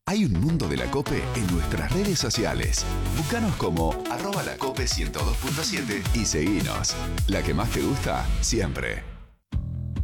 Hay un mundo de la COPE en nuestras redes sociales. Búscanos como @lacope102.7 y seguinos. La que más te gusta, siempre.